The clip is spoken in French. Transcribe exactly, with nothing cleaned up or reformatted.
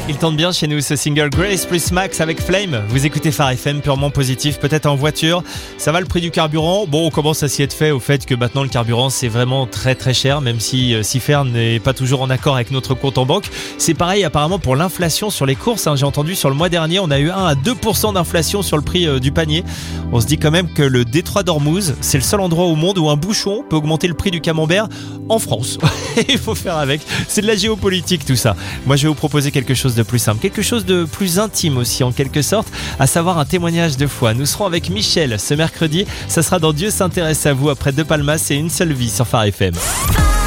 Il tente bien chez nous ce single Grace plus Max avec Flame. Vous écoutez Phare F M, purement positif, peut-être en voiture. Ça va le prix du carburant? Bon, on commence à s'y être fait au fait que maintenant le carburant c'est vraiment très très cher, même si euh, Sifer n'est pas toujours en accord avec notre compte en banque. C'est pareil apparemment pour l'inflation sur les courses. Hein. J'ai entendu sur le mois dernier, on a eu un à deux pour cent d'inflation sur le prix euh, du panier. On se dit quand même que le détroit d'Ormuz, c'est le seul endroit au monde où un bouchon peut augmenter le prix du camembert en France. Il faut faire avec. C'est de la géopolitique tout ça. Moi je vais vous proposer quelque chose de plus simple, quelque chose de plus intime aussi en quelque sorte, à savoir un témoignage de foi. Nous serons avec Michel ce mercredi, ça sera dans Dieu s'intéresse à vous après De Palmas et Une seule vie sur Phare F M.